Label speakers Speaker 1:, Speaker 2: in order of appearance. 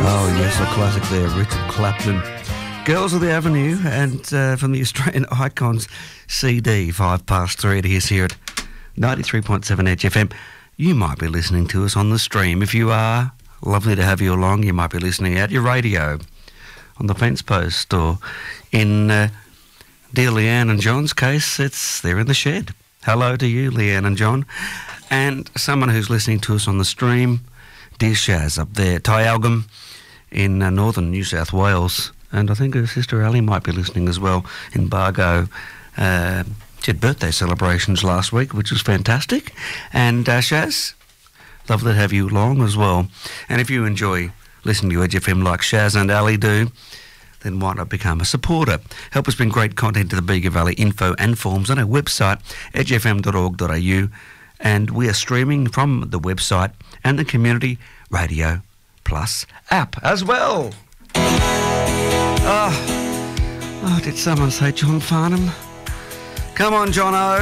Speaker 1: Oh, yes, a classic there, Richard Clapton. Girls of the Avenue, and from the Australian Icons CD, 3:05 it is here at 93.7 Edge FM. You might be listening to us on the stream. If you are, lovely to have you along. You might be listening at your radio, on the fence post, or in dear Leanne and John's case, it's there in the shed. Hello to you, Leanne and John. And someone who's listening to us on the stream, dear Shaz up there, Tyalgum in northern New South Wales. And I think her sister Ali might be listening as well in Bargo. She had birthday celebrations last week, which was fantastic. And Shaz, lovely to have you along as well. And if you enjoy listening to Edge FM like Shaz and Ali do, then why not become a supporter? Help us bring great content to the Bega Valley info and forms on our website, edgefm.org.au. And we are streaming from the website and the Community Radio Plus app as well. Oh, did someone say John Farnham? Come on, Jono.